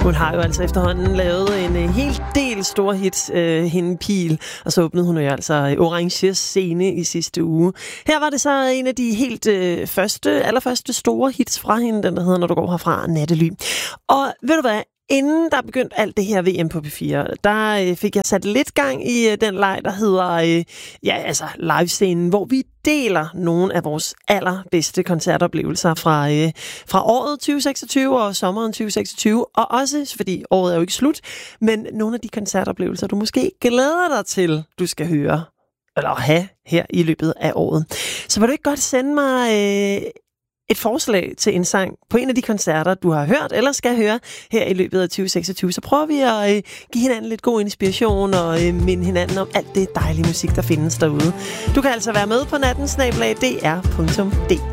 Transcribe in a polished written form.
Hun har jo altså efterhånden lavet en hel del store hits, hende Pil, og så åbnede hun jo altså Orange scene i sidste uge. Her var det så en af de helt allerførste store hits fra hende, den der hedder Når du går herfra, Nattely. Og ved du hvad? Inden der begyndte alt det her VM på P4, der fik jeg sat lidt gang i den leg, der hedder livescenen, hvor vi deler nogle af vores allerbedste koncertoplevelser fra året 2026 og sommeren 2026. Og også, fordi året er jo ikke slut, men nogle af de koncertoplevelser, du måske glæder dig til, du skal høre eller have her i løbet af året. Så vil du ikke godt sende mig et forslag til en sang på en af de koncerter, du har hørt eller skal høre her i løbet af 2026, så prøver vi at give hinanden lidt god inspiration og minde hinanden om alt det dejlige musik, der findes derude. Du kan altså være med på natten@dr.dk.